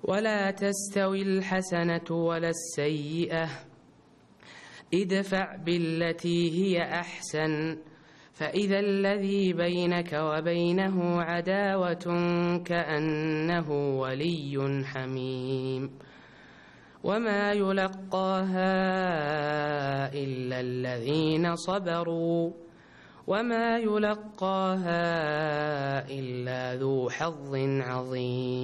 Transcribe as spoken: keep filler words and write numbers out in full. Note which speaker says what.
Speaker 1: ولا تستوي الحسنة ولا السيئة ادفع بالتي هي أحسن فإذا الذي بينك وبينه عداوة كأنه ولي حميم وما يلقاها إلا الذين صبروا وما يلقاها إلا ذو حظ عظيم.